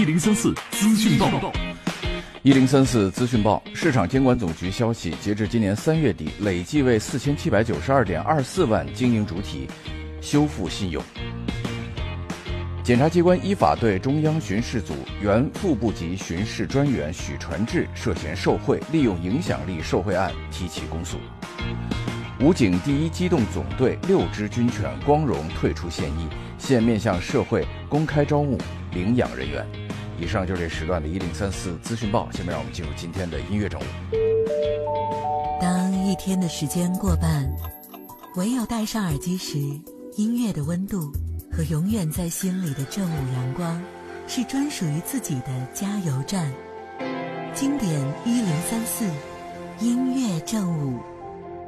1034资讯报，1034资讯报。市场监管总局消息，截至今年3月底，累计为4792.24万经营主体修复信用。检察机关依法对中央巡视组原副部级巡视专员许传志涉嫌受贿、利用影响力受贿案提起公诉。武警第一机动总队6支军犬光荣退出现役，现面向社会公开招募领养人员。以上就是这时段的1034资讯报。下面让我们进入今天的音乐正午。 当一天的时间过半，唯有戴上耳机时，音乐的温度和永远在心里的正午阳光，是专属于自己的加油站。经典1034音乐正午。